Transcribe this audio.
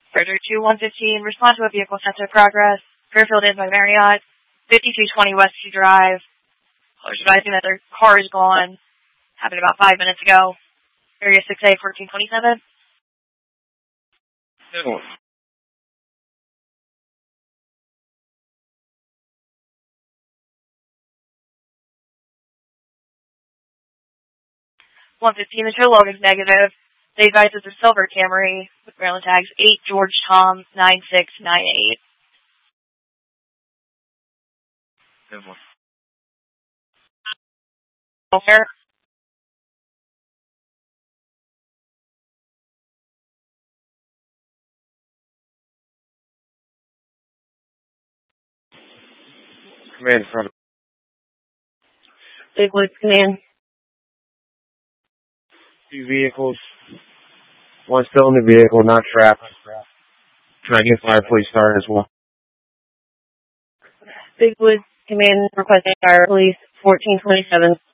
Further to 115, respond to a vehicle sensor progress. Fairfield Inn by Marriott, 5220 Westview Drive. Callers advising that their car is gone. Happened about 5 minutes ago. Area 6A 1427. Good one. The tow log is negative. They advise it's a silver Camry with Maryland tags 8 George Tom 9698. Good one. Welfare. Command from Big Woods Command. 2 vehicles. One still in the vehicle, not trapped. Can I get fire police started as well? Big Woods Command requesting fire police 1427.